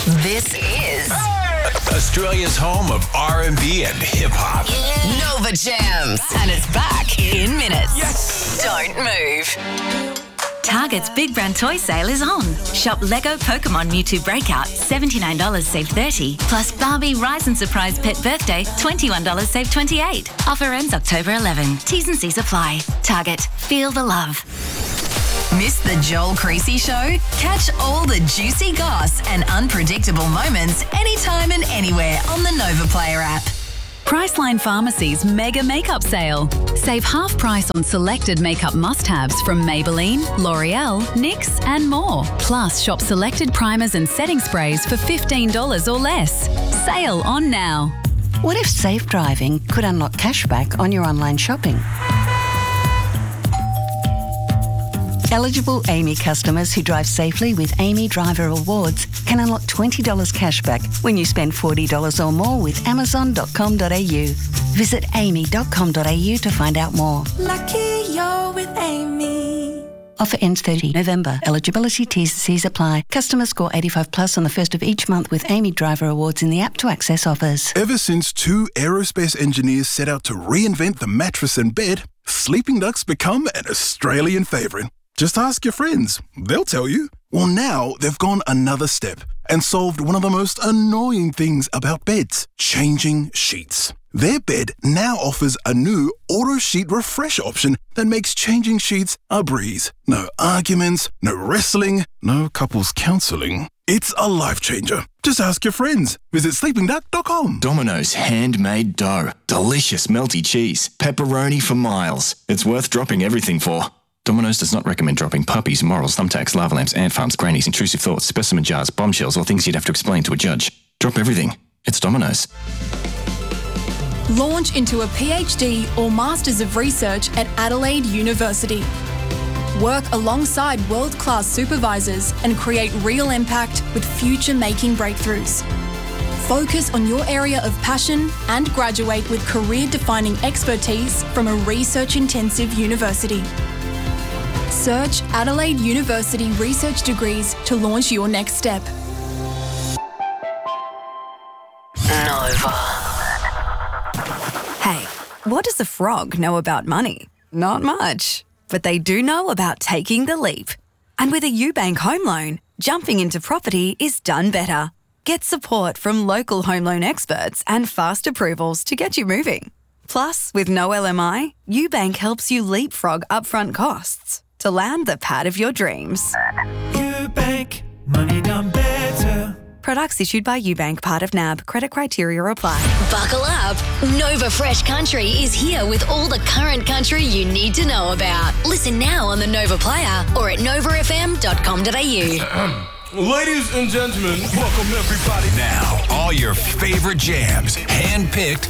This is Australia's home of R&B and hip-hop. Nova Jams. And it's back in minutes. Yes! Don't move. Target's Big Brand Toy Sale is on. Shop Lego Pokemon Mewtwo Breakout, $79 save $30. Plus Barbie Rise and Surprise Pet Birthday, $21 save $28. Offer ends October 11. T's and C's apply. Target. Feel the love. Miss the Joel Creasy Show? Catch all the juicy goss and unpredictable moments anytime and anywhere on the Nova Player app. Priceline Pharmacy's Mega Makeup Sale. Save half price on selected makeup must-haves from Maybelline, L'Oreal, NYX and more. Plus, shop selected primers and setting sprays for $15 or less. Sale on now. What if safe driving could unlock cashback on your online shopping? Eligible Amy customers who drive safely with Amy Driver Awards can unlock $20 cashback when you spend $40 or more with Amazon.com.au. Visit amy.com.au to find out more. Lucky you're with Amy. Offer ends 30 November. Eligibility T's and C's apply. Customers score 85 plus on the first of each month with Amy Driver Awards in the app to access offers. Ever since two aerospace engineers set out to reinvent the mattress and bed, Sleeping Duck's become an Australian favourite. Just ask your friends. They'll tell you. Well, now they've gone another step and solved one of the most annoying things about beds, changing sheets. Their bed now offers a new auto sheet refresh option that makes changing sheets a breeze. No arguments, no wrestling, no couples counselling. It's a life changer. Just ask your friends. Visit sleepingduck.com. Domino's handmade dough. Delicious melty cheese. Pepperoni for miles. It's worth dropping everything for. Domino's does not recommend dropping puppies, morals, thumbtacks, lava lamps, ant farms, grannies, intrusive thoughts, specimen jars, bombshells, or things you'd have to explain to a judge. Drop everything. It's Domino's. Launch into a PhD or Masters of Research at Adelaide University. Work alongside world-class supervisors and create real impact with future-making breakthroughs. Focus on your area of passion and graduate with career-defining expertise from a research-intensive university. Search Adelaide University research degrees to launch your next step. Nova. Hey, what does a frog know about money? Not much. But they do know about taking the leap. And with a UBank home loan, jumping into property is done better. Get support from local home loan experts and fast approvals to get you moving. Plus, with no LMI, UBank helps you leapfrog upfront costs to land the pad of your dreams. UBank, money done better. Products issued by UBank, part of NAB. Credit criteria apply. Buckle up. Nova Fresh Country is here with all the current country you need to know about. Listen now on the Nova Player or at novafm.com.au. Ladies and gentlemen, welcome everybody. Now, all your favorite jams, hand-picked